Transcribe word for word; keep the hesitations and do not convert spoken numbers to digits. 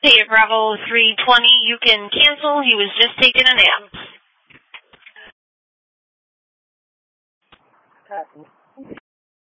Hey, Bravo three twenty, you can cancel. He was just taking a nap.